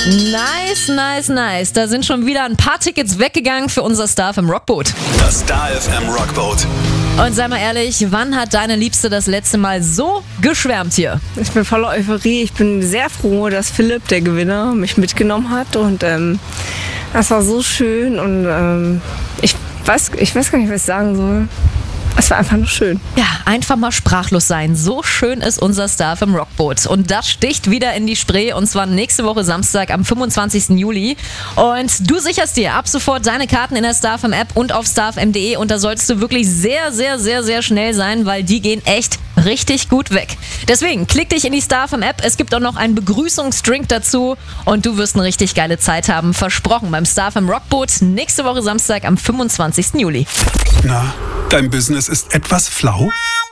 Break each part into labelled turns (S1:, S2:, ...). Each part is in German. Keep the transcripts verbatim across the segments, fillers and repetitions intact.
S1: Nice, nice, nice. Da sind schon wieder ein paar Tickets weggegangen für unser Star F M Rockboot.
S2: Das Star F M Rockboot.
S1: Und sei mal ehrlich, wann hat deine Liebste das letzte Mal so geschwärmt hier?
S3: Ich bin voller Euphorie. Ich bin sehr froh, dass Philipp, der Gewinner, mich mitgenommen hat. Und ähm, das war so schön. Und ähm, ich, weiß, ich weiß gar nicht, was ich sagen soll. Es war einfach nur schön.
S1: Ja, einfach mal sprachlos sein. So schön ist unser Star F M Rockboot. Und das sticht wieder in die Spree. Und zwar nächste Woche Samstag am fünfundzwanzigsten Juli. Und du sicherst dir ab sofort deine Karten in der Star F M App und auf star f m punkt de. Und da solltest du wirklich sehr, sehr, sehr, sehr schnell sein, weil die gehen echt richtig gut weg. Deswegen klick dich in die Star F M App. Es gibt auch noch einen Begrüßungsdrink dazu. Und du wirst eine richtig geile Zeit haben. Versprochen beim Star F M Rockboot. Nächste Woche Samstag am fünfundzwanzigsten Juli.
S2: Na, dein Business ist etwas flau?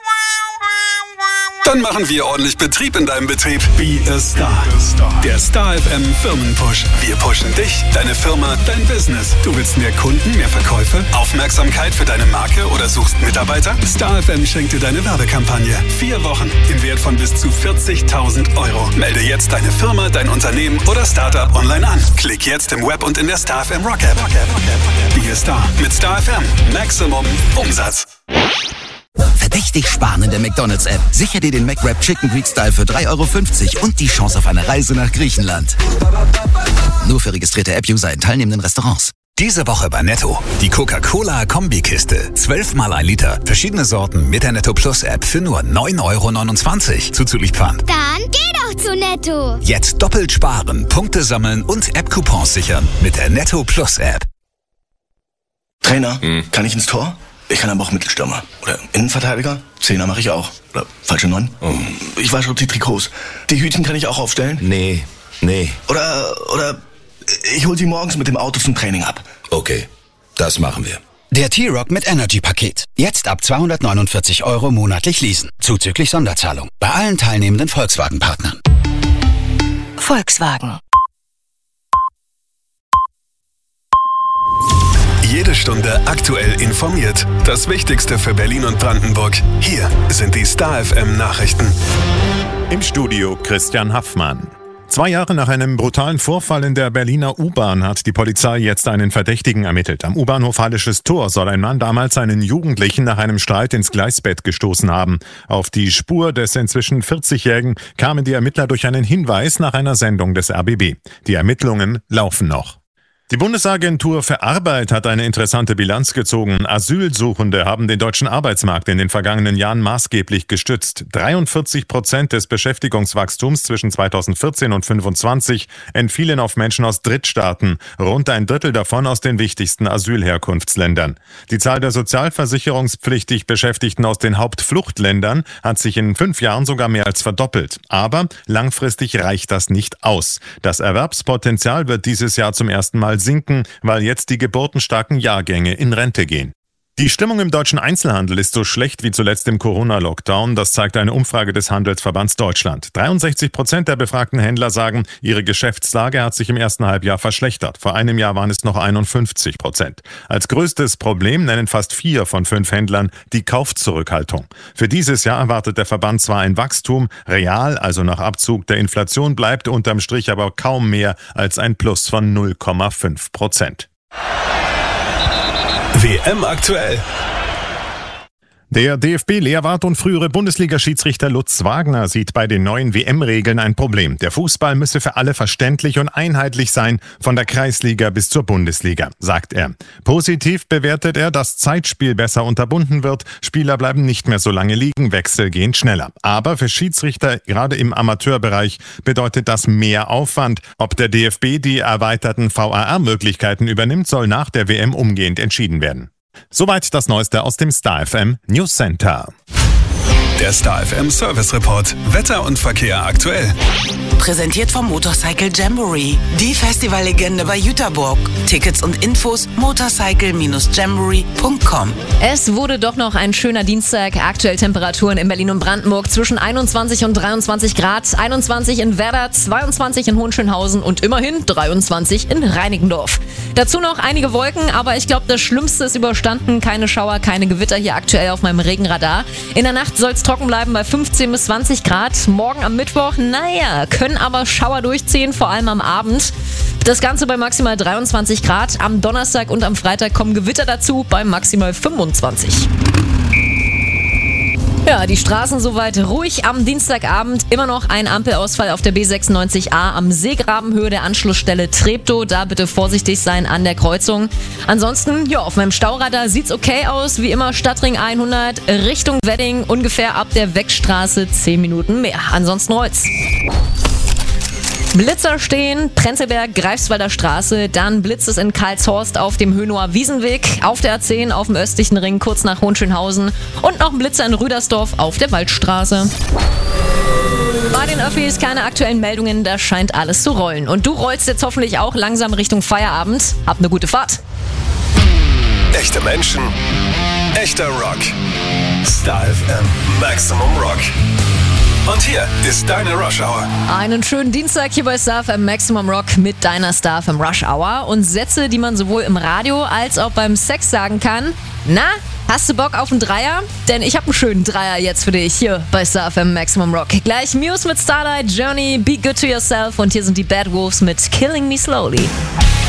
S2: Dann machen wir ordentlich Betrieb in deinem Betrieb. Be a Star. Der Star F M Firmenpush. Wir pushen dich, deine Firma, dein Business. Du willst mehr Kunden, mehr Verkäufe, Aufmerksamkeit für deine Marke oder suchst Mitarbeiter? Star F M schenkt dir deine Werbekampagne. Vier Wochen im Wert von bis zu vierzigtausend Euro. Melde jetzt deine Firma, dein Unternehmen oder Startup online an. Klick jetzt im Web und in der Star F M Rock App. Be a Star mit Star F M. Maximum Umsatz.
S4: Verdächtig sparen in der McDonald's-App. Sicher dir den McWrap Chicken Greek Style für drei Euro fünfzig und die Chance auf eine Reise nach Griechenland. Nur für registrierte App-User in teilnehmenden Restaurants.
S5: Diese Woche bei Netto. Die Coca-Cola-Kombikiste. zwölfmal ein Liter. Verschiedene Sorten mit der Netto Plus App für nur neun Euro neunundzwanzig. Zuzüglich Pfand.
S6: Dann geh doch zu Netto.
S5: Jetzt doppelt sparen, Punkte sammeln und App-Coupons sichern mit der Netto Plus App.
S7: Trainer, hm. kann ich ins Tor? Ich kann aber auch Mittelstürmer. Oder Innenverteidiger. Zehner mache ich auch. Oder falsche Neun. Oh. Ich wasche auch die Trikots. Die Hütchen kann ich auch aufstellen.
S4: Nee, nee.
S7: Oder, oder ich hol sie morgens mit dem Auto zum Training ab.
S4: Okay, das machen wir.
S8: Der T-Rock mit Energy-Paket. Jetzt ab zweihundertneunundvierzig Euro monatlich leasen. Zuzüglich Sonderzahlung. Bei allen teilnehmenden Volkswagen-Partnern.
S9: Volkswagen.
S2: Jede Stunde aktuell informiert. Das Wichtigste für Berlin und Brandenburg. Hier sind die Star F M Nachrichten.
S10: Im Studio Christian Haffmann. Zwei Jahre nach einem brutalen Vorfall in der Berliner U-Bahn hat die Polizei jetzt einen Verdächtigen ermittelt. Am U-Bahnhof Hallisches Tor soll ein Mann damals einen Jugendlichen nach einem Streit ins Gleisbett gestoßen haben. Auf die Spur des inzwischen vierzigjährigen kamen die Ermittler durch einen Hinweis nach einer Sendung des R B B. Die Ermittlungen laufen noch. Die Bundesagentur für Arbeit hat eine interessante Bilanz gezogen. Asylsuchende haben den deutschen Arbeitsmarkt in den vergangenen Jahren maßgeblich gestützt. dreiundvierzig Prozent des Beschäftigungswachstums zwischen zweitausendvierzehn und fünfundzwanzig entfielen auf Menschen aus Drittstaaten, rund ein Drittel davon aus den wichtigsten Asylherkunftsländern. Die Zahl der sozialversicherungspflichtig Beschäftigten aus den Hauptfluchtländern hat sich in fünf Jahren sogar mehr als verdoppelt. Aber langfristig reicht das nicht aus. Das Erwerbspotenzial wird dieses Jahr zum ersten Mal sinken, weil jetzt die geburtenstarken Jahrgänge in Rente gehen. Die Stimmung im deutschen Einzelhandel ist so schlecht wie zuletzt im Corona-Lockdown. Das zeigt eine Umfrage des Handelsverbands Deutschland. dreiundsechzig Prozent der befragten Händler sagen, ihre Geschäftslage hat sich im ersten Halbjahr verschlechtert. Vor einem Jahr waren es noch einundfünfzig Prozent. Als größtes Problem nennen fast vier von fünf Händlern die Kaufzurückhaltung. Für dieses Jahr erwartet der Verband zwar ein Wachstum, real, also nach Abzug der Inflation, bleibt unterm Strich aber kaum mehr als ein Plus von null Komma fünf Prozent.
S2: W M aktuell.
S10: Der D F B-Lehrwart und frühere Bundesliga-Schiedsrichter Lutz Wagner sieht bei den neuen W M-Regeln ein Problem. Der Fußball müsse für alle verständlich und einheitlich sein, von der Kreisliga bis zur Bundesliga, sagt er. Positiv bewertet er, dass Zeitspiel besser unterbunden wird, Spieler bleiben nicht mehr so lange liegen, Wechsel gehen schneller. Aber für Schiedsrichter, gerade im Amateurbereich, bedeutet das mehr Aufwand. Ob der D F B die erweiterten V A R-Möglichkeiten übernimmt, soll nach der W M umgehend entschieden werden. Soweit das Neueste aus dem Star F M News Center.
S2: Der Star F M Service Report. Wetter und Verkehr aktuell.
S9: Präsentiert vom Motorcycle Jamboree. Die Festivallegende bei Jüterburg. Tickets und Infos motorcycle Bindestrich jamboree Punkt com.
S1: Es wurde doch noch ein schöner Dienstag. Aktuell Temperaturen in Berlin und Brandenburg zwischen einundzwanzig und dreiundzwanzig Grad. einundzwanzig in Werder, zweiundzwanzig in Hohenschönhausen und immerhin dreiundzwanzig in Reinickendorf. Dazu noch einige Wolken, aber ich glaube, das Schlimmste ist überstanden. Keine Schauer, keine Gewitter hier aktuell auf meinem Regenradar. In der Nacht soll es trocken bleiben bei fünfzehn bis zwanzig Grad. Morgen am Mittwoch, naja, können aber Schauer durchziehen, vor allem am Abend. Das Ganze bei maximal dreiundzwanzig Grad. Am Donnerstag und am Freitag kommen Gewitter dazu bei maximal fünfundzwanzig. Ja, die Straßen soweit ruhig am Dienstagabend. Immer noch ein Ampelausfall auf der B sechsundneunzig A am Seegrabenhöhe der Anschlussstelle Treptow. Da bitte vorsichtig sein an der Kreuzung. Ansonsten, ja, auf meinem Stauradar sieht's okay aus. Wie immer Stadtring hundert Richtung Wedding, ungefähr ab der Weckstraße zehn Minuten mehr. Ansonsten rollt's. Blitzer stehen, Prenzlberg, Greifswalder Straße, dann blitzt es in Karlshorst auf dem Hönower Wiesenweg, auf der A zehn auf dem östlichen Ring kurz nach Hohenschönhausen und noch ein Blitzer in Rüdersdorf auf der Waldstraße. Bei den Öffis keine aktuellen Meldungen, da scheint alles zu rollen. Und du rollst jetzt hoffentlich auch langsam Richtung Feierabend. Hab eine gute Fahrt.
S2: Echte Menschen, echter Rock. Star F M Maximum Rock. Und hier ist deine Rush Hour.
S1: Einen schönen Dienstag hier bei Star F M Maximum Rock mit deiner Star F M Rush Hour. Und Sätze, die man sowohl im Radio als auch beim Sex sagen kann. Na, hast du Bock auf einen Dreier? Denn ich habe einen schönen Dreier jetzt für dich hier bei Star F M Maximum Rock. Gleich Muse mit Starlight, Journey, Be Good To Yourself und hier sind die Bad Wolves mit Killing Me Slowly.